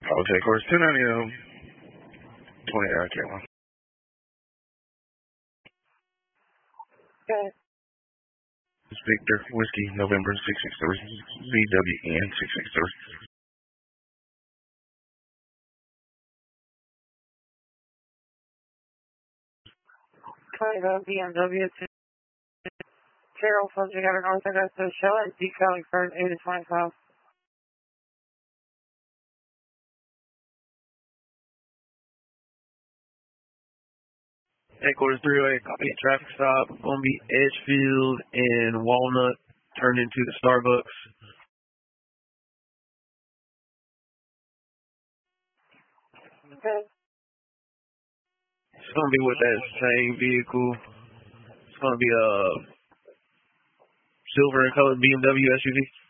Okay, course 290, 20 K1. Okay. Victor, Whiskey, November 663, ZWN 663. Kind of BMW. Carroll, subject out of North Augusta, show at decaling first 8 to 25. Headquarters 308, copy traffic stop. Going to be Edgefield and Walnut, turned into the Starbucks. Okay. It's going to be with that same vehicle. It's going to be a silver and colored BMW SUV.